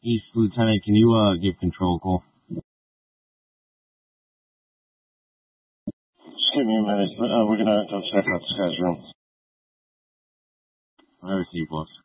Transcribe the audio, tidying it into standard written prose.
East Lieutenant, can you give control call? Just give me a minute. We're gonna go check out this guy's room. I received, boss.